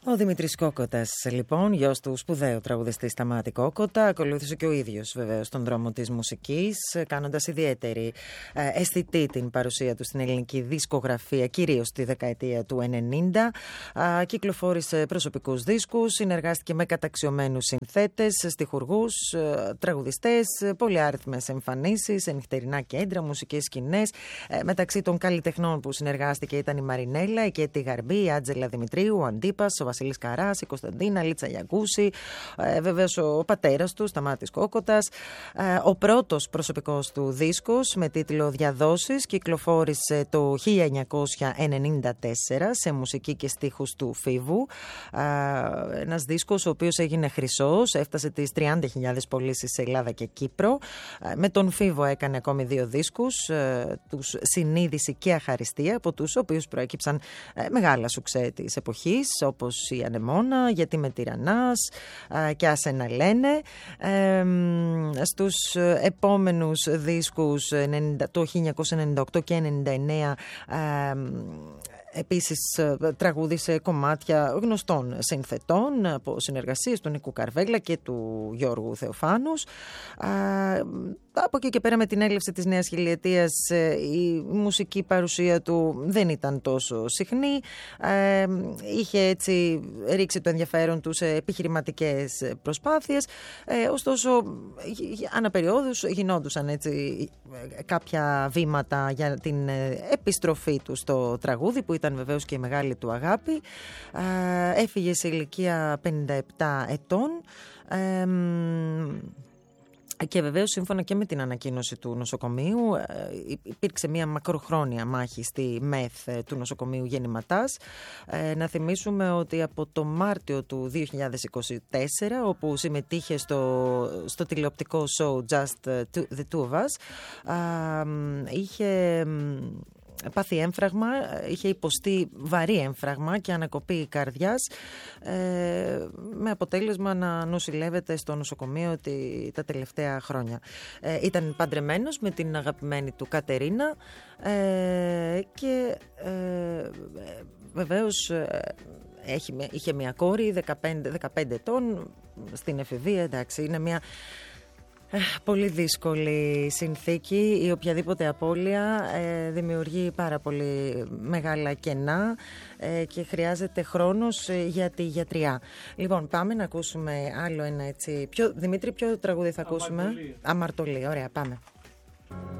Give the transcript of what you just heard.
Ο Δημήτρης Κόκοτας, λοιπόν, γιος του σπουδαίου τραγουδιστή Σταμάτη Κόκοτα, ακολούθησε και ο ίδιος βεβαίως τον δρόμο της μουσικής, κάνοντας ιδιαίτερη αισθητή την παρουσία του στην ελληνική δισκογραφία, κυρίως τη δεκαετία του 90. Κυκλοφόρησε προσωπικούς δίσκους, συνεργάστηκε με καταξιωμένους συνθέτες, στιχουργούς, τραγουδιστές, πολυάριθμες εμφανίσεις σε νυχτερινά κέντρα, μουσικές σκηνές. Μεταξύ των καλλιτεχνών που συνεργάστηκε ήταν η Μαρινέλα, η Κέτη Γαρμπή, η Άντζελα Δημητρίου, ο Αντίπας, ο Βασίλης Καράς, η Κωνσταντίνα, Λίτσα Γιαγκούση, βεβαίως ο πατέρας του, Σταμάτης Κόκοτας. Ο πρώτος προσωπικός του δίσκος με τίτλο «Διαδόσεις» κυκλοφόρησε το 1994 σε μουσική και στίχους του Φίβου. Ένας δίσκος ο οποίος έγινε χρυσός, έφτασε τις 30.000 πωλήσεις σε Ελλάδα και Κύπρο. Με τον Φίβο έκανε ακόμη 2 δίσκους, τους «Συνείδηση» και «Αχαριστία», από τους οποίους προέκυψαν μεγάλα σουξέ της εποχής, όπως η «Ανεμόνα», «Γιατί με τυραννάς» και «Άσε να λένε». Στους επόμενους δίσκους το 1998 και 1999 επίσης τραγούδισε κομμάτια γνωστών συνθετών από συνεργασίες του Νίκου Καρβέλα και του Γιώργου Θεοφάνους. Από εκεί και πέρα, με την έλευση της νέας χιλιετίας, η μουσική παρουσία του δεν ήταν τόσο συχνή. Είχε έτσι ρίξει το ενδιαφέρον του σε επιχειρηματικές προσπάθειες. Ωστόσο, αναπεριόδους γινόντουσαν έτσι κάποια βήματα για την επιστροφή του στο τραγούδι, που ήταν βεβαίως και η μεγάλη του αγάπη. Έφυγε σε ηλικία 57 ετών. Και βεβαίως, σύμφωνα και με την ανακοίνωση του νοσοκομείου, υπήρξε μια μακροχρόνια μάχη στη ΜΕΘ του νοσοκομείου Γεννηματάς. Να θυμίσουμε ότι από το Μάρτιο του 2024, όπου συμμετείχε στο τηλεοπτικό show Just the Two of Us, είχε πάθει έμφραγμα, είχε υποστεί βαρύ έμφραγμα και ανακοπή καρδιάς, με αποτέλεσμα να νοσηλεύεται στο νοσοκομείο τα τελευταία χρόνια. Ήταν παντρεμένος με την αγαπημένη του Κατερίνα και βεβαίως είχε μια κόρη 15 ετών στην εφηβεία. Εντάξει, είναι μια πολύ δύσκολη συνθήκη. Η οποιαδήποτε απώλεια δημιουργεί πάρα πολύ μεγάλα κενά και χρειάζεται χρόνος για τη γιατριά. Λοιπόν, πάμε να ακούσουμε άλλο ένα έτσι. Δημήτρη, ποιο τραγούδι θα ακούσουμε? Αμαρτωλή. Ωραία, πάμε.